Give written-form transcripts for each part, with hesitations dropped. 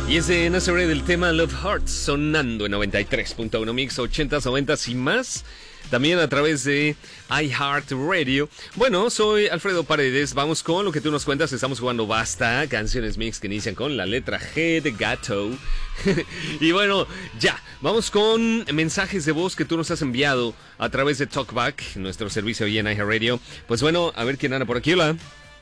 Y es de Nazareth del tema Love Hearts, sonando en 93.1 Mix, 80s, 90s y más. También a través de iHeartRadio. Bueno, soy Alfredo Paredes. Vamos con lo que tú nos cuentas. Estamos jugando Basta, canciones mix que inician con la letra G de gato. Y bueno, ya, vamos con mensajes de voz que tú nos has enviado a través de TalkBack, nuestro servicio ahí en iHeartRadio. Pues bueno, a ver quién anda por aquí. Hola.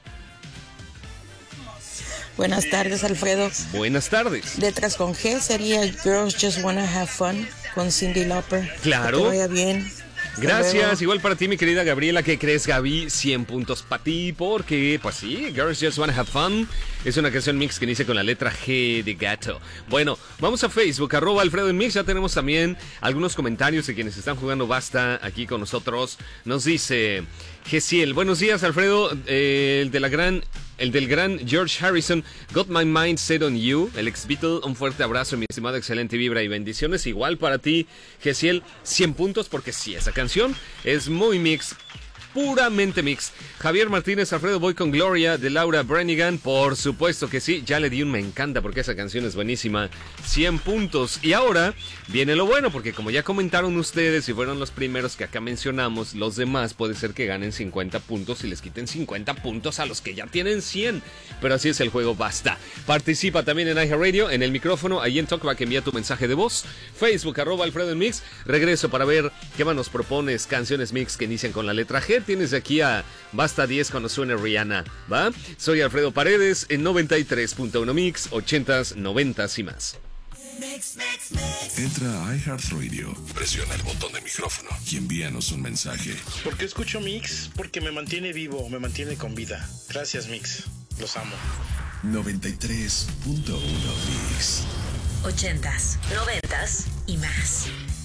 Buenas tardes, Alfredo. Buenas tardes. Letras con G sería Girls Just Wanna Have Fun con Cyndi Lauper. Claro. Que te vaya bien. Gracias, igual para ti, mi querida Gabriela. ¿Qué crees, Gaby? 100 puntos para ti, porque, pues sí, Girls Just Wanna Have Fun es una canción mix que inicia con la letra G de gato. Bueno, vamos a Facebook, @Alfredo en Mix. Ya tenemos también algunos comentarios de quienes están jugando Basta aquí con nosotros. Nos dice Gesiel: buenos días, Alfredo, el del gran George Harrison, Got My Mind Set on You, el ex Beatle. Un fuerte abrazo, mi estimado, excelente vibra y bendiciones. Igual para ti, Gesiel, 100 puntos, porque sí, esa canción es muy mix, puramente mix. Javier Martínez: Alfredo, voy con Gloria de Laura Branigan. Por supuesto que sí, ya le di un me encanta porque esa canción es buenísima. 100 puntos. Y ahora viene lo bueno, porque como ya comentaron ustedes y fueron los primeros que acá mencionamos, los demás puede ser que ganen 50 puntos y les quiten 50 puntos a los que ya tienen 100. Pero así es el juego Basta. Participa también en iHeartRadio, en el micrófono, ahí en TalkBack, envía tu mensaje de voz. Facebook, @Alfredo en Mix. Regreso para ver qué más nos propones. Canciones mix que inician con la letra G. Tienes de aquí a Basta 10 cuando suene Rihanna, ¿va? Soy Alfredo Paredes en 93.1 Mix, 80s, 90s y más. Entra a iHeartRadio, presiona el botón de micrófono y envíanos un mensaje. ¿Por qué escucho Mix? Porque me mantiene vivo, me mantiene con vida. Gracias, Mix. Los amo. 93.1 Mix. 80s, 90s y más.